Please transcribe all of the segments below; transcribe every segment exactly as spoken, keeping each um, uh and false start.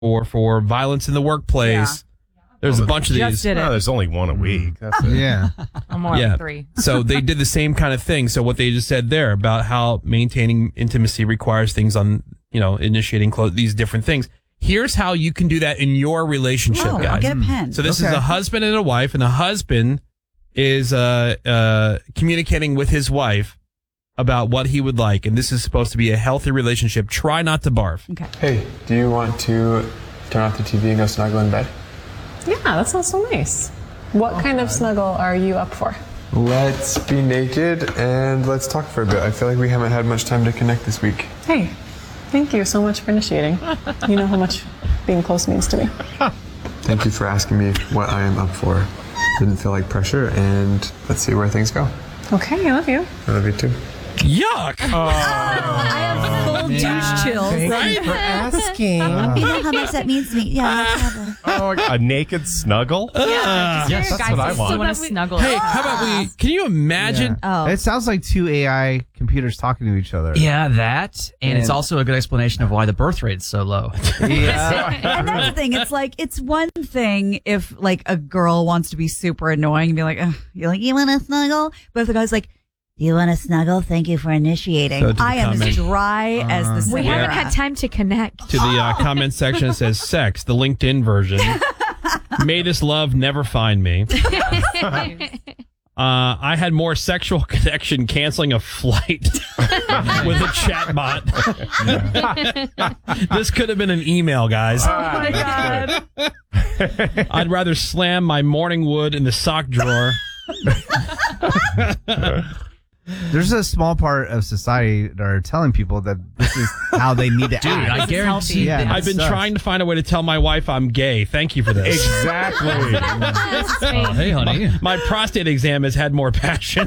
or for violence in the workplace. Yeah. There's a bunch of Just these. Did it. No, there's only one a week. That's it. Yeah. I'm more yeah. like three. So they did the same kind of thing. So what they just said there about how maintaining intimacy requires things on, you know, initiating close, these different things. Here's how you can do that in your relationship, oh, guys. I'll get a pen. So this Okay. is a husband and a wife, and the husband is uh, uh, communicating with his wife about what he would like, and this is supposed to be a healthy relationship. Try not to barf. Okay. Hey, do you want to turn off the T V and go snuggle in bed? Yeah, that sounds so nice. What kind of snuggle are you up for? Let's be naked and let's talk for a bit. I feel like we haven't had much time to connect this week. Hey, thank you so much for initiating. You know how much being close means to me. Thank you for asking me what I am up for. Didn't feel like pressure, and let's see where things go. Okay, I love you. I love you too. Yuck! I have full douche chills. Thank you for asking. You know how much that means to me. Yeah, let's have a... Oh, a naked snuggle? Yeah, Yes, that's what I want. want to snuggle. Hey, how about we? Can you imagine? Oh. It sounds like two A I computers talking to each other. Yeah, that. And, And- it's also a good explanation of why the birth rate's so low. Yeah. And that's the thing. It's like, it's one thing if like a girl wants to be super annoying and be like, Ugh, you're like, you want to snuggle? But if the guy's like, do you want to snuggle? Thank you for initiating. So to the I am comment- as dry as the We Sahara. haven't had time to connect. To the uh, comment section, it says sex, the LinkedIn version. May this love never find me. Uh, I had more sexual connection canceling a flight with a chat bot. This could have been an email, guys. Oh my God. I'd rather slam my morning wood in the sock drawer. There's a small part of society that are telling people that this is how they need to Dude, act. I guarantee Yeah. that I've been sucks. trying to find a way to tell my wife I'm gay. Thank you for this. Exactly. Oh, hey, honey. My prostate exam has had more passion.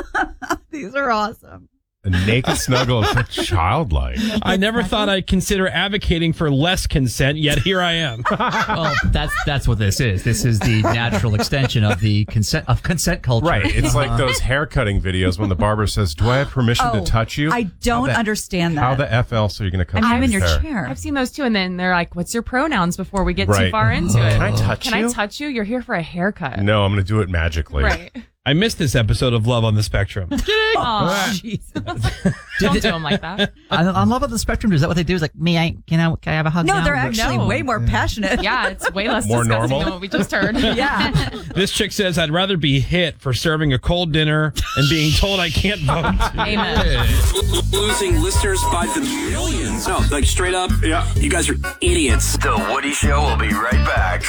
These are awesome. A naked snuggle is so childlike. I never thought I'd consider advocating for less consent, yet here I am. Well, that's that's what this is. This is the natural extension of the consent of consent culture. Right. It's like those haircutting videos when the barber says, do I have permission Oh, to touch you? I don't How the- understand that. How the F else are you going to cut I'm in your hair? chair. I've seen those too, and then they're like, "What's your pronouns?" Before we get too Right. far into it. Can I touch Can you? I touch you? You're here for a haircut. No, I'm going to do it magically. Right. I missed this episode of Love on the Spectrum. Oh, Jesus. don't do them like that. I, I love on the spectrum. Is that what they do? Is like, me, I can I can I have a hug? No, now? they're actually No. way more passionate. Yeah, it's way less More disgusting normal? than what we just heard. Yeah. This chick says, I'd rather be hit for serving a cold dinner and being told I can't vote. Amen. Losing listeners by the millions. No, like straight up, yeah. You guys are idiots. The Woody Show will be right back.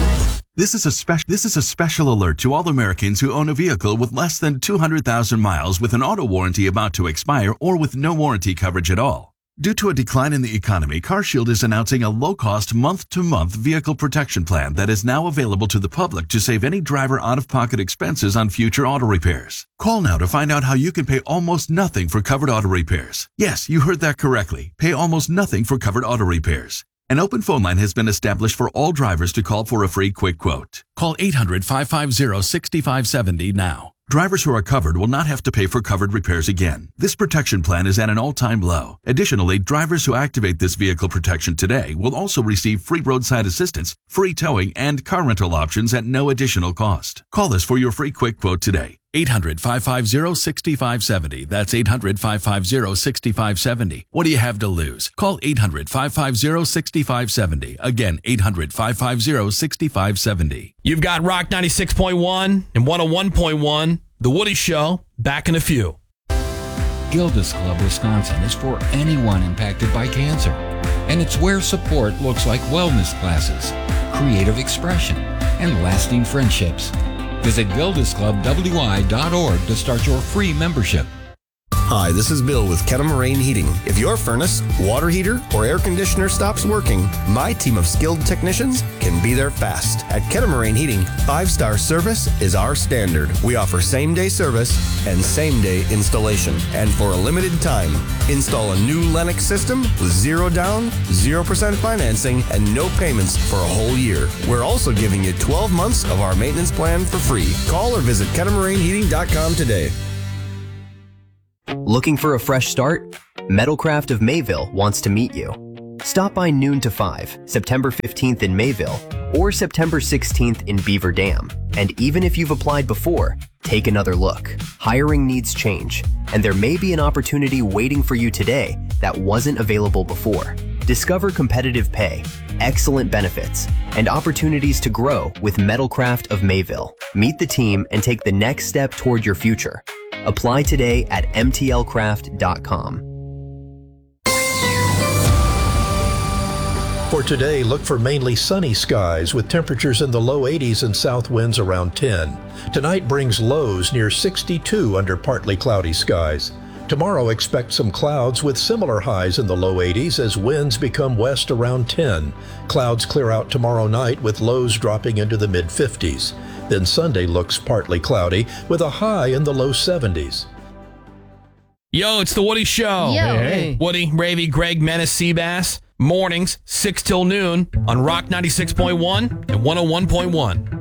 This is a special This is a special alert to all Americans who own a vehicle with less than two hundred thousand miles with an auto warranty about to expire or with no warranty coverage at all. Due to a decline in the economy, CarShield is announcing a low-cost month-to-month vehicle protection plan that is now available to the public to save any driver out-of-pocket expenses on future auto repairs. Call now to find out how you can pay almost nothing for covered auto repairs. Yes, you heard that correctly. Pay almost nothing for covered auto repairs. An open phone line has been established for all drivers to call for a free quick quote. Call eight hundred, five five zero, six five seven zero now. Drivers who are covered will not have to pay for covered repairs again. This protection plan is at an all-time low. Additionally, drivers who activate this vehicle protection today will also receive free roadside assistance, free towing, and car rental options at no additional cost. Call us for your free quick quote today. eight hundred, five five zero, six five seven zero. That's eight hundred, five five zero, six five seven zero. What do you have to lose? Call eight hundred, five five zero, six five seven zero. Again, eight hundred, five five zero, six five seven zero. You've got Rock ninety-six point one and one oh one point one. The Woody Show, back in a few. Gilda's Club Wisconsin is for anyone impacted by cancer. And it's where support looks like wellness classes, creative expression, and lasting friendships. Visit gildas club w i dot org to start your free membership. Hi, this is Bill with Kennemarine Heating. If your furnace, water heater, or air conditioner stops working, my team of skilled technicians can be there fast. At Kennemarine Heating, five-star service is our standard. We offer same-day service and same-day installation. And for a limited time, install a new Lennox system with zero down, zero percent financing, and no payments for a whole year. We're also giving you twelve months of our maintenance plan for free. Call or visit kennemarine heating dot com today. Looking for a fresh start? Metalcraft of Mayville wants to meet you. Stop by noon to five, September fifteenth in Mayville, or September sixteenth in Beaver Dam. And even if you've applied before, take another look. Hiring needs change, and there may be an opportunity waiting for you today that wasn't available before. Discover competitive pay, excellent benefits, and opportunities to grow with Metalcraft of Mayville. Meet the team and take the next step toward your future. Apply today at m t l craft dot com. For today, look for mainly sunny skies with temperatures in the low eighties and south winds around ten. Tonight brings lows near sixty-two under partly cloudy skies. Tomorrow, expect some clouds with similar highs in the low eighties as winds become west around ten. Clouds clear out tomorrow night with lows dropping into the mid fifties. Then Sunday looks partly cloudy with a high in the low seventies. Yo, it's the Woody Show. Yo. Hey, hey. Woody, Ravy, Greg, Menace, Seabass. Mornings, six till noon on Rock ninety-six point one and one oh one point one.